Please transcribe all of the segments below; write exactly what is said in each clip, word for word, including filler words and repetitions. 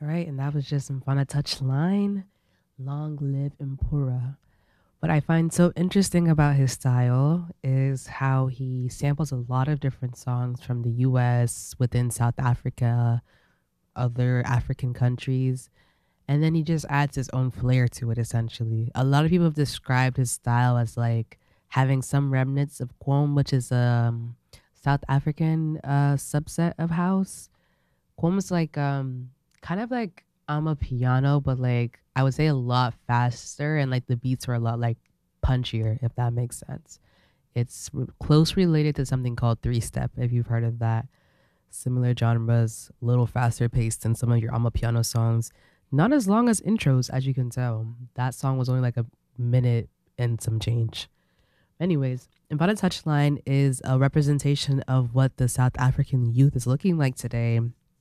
All right, and that was just Mfana Touchline, Long Live Impura. What I find so interesting about his style is how he samples a lot of different songs from the U S, within South Africa, other African countries, and then he just adds his own flair to it essentially. A lot of people have described his style as like having some remnants of Kwom, which is a um, South African uh, subset of house. Kwom is like um kind of like I'm a piano, but like I would say a lot faster, and like the beats are a lot like punchier, if that makes sense. It's r- close related to something called three step, if you've heard of that. Similar genres, a little faster paced than some of your Amapiano songs. Not as long as intros, as you can tell. That song was only like a minute and some change. Anyways, Invada Touchline is a representation of what the South African youth is looking like today.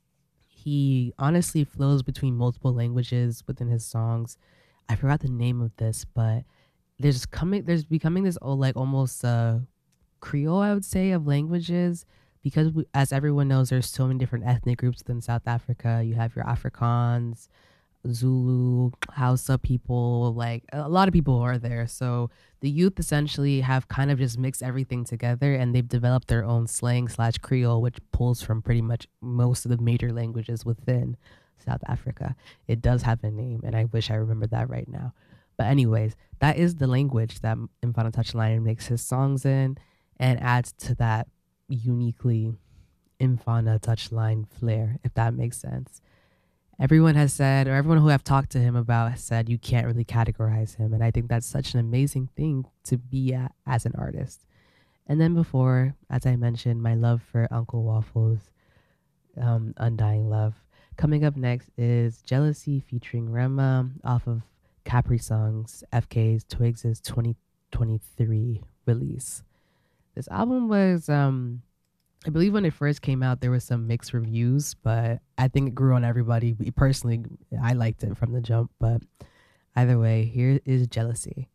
He honestly flows between multiple languages within his songs. I forgot the name of this, but there's coming there's becoming this oh, like almost uh Creole, I would say, of languages, because we, as everyone knows, there's so many different ethnic groups within South Africa. You have your Afrikaans, Zulu, Hausa people, like a lot of people are there. So the youth essentially have kind of just mixed everything together, and they've developed their own slang slash Creole, which pulls from pretty much most of the major languages within South Africa. It does have a name, and I wish I remembered that right now. But anyways, that is the language that Infana Touchline makes his songs in, and adds to that uniquely Infana Touchline flair, if that makes sense. Everyone has said, or everyone who I've talked to him about has said, you can't really categorize him. And I think that's such an amazing thing to be at as an artist. And then before, as I mentioned, my love for Uncle Waffles, um, Undying Love. Coming up next is Jealousy featuring Rema off of Capri Songs, F K's Twigs' twenty twenty-three release. This album was um I believe when it first came out, there was some mixed reviews, but I think it grew on everybody. Personally, I liked it from the jump. But either way, here is Jealousy.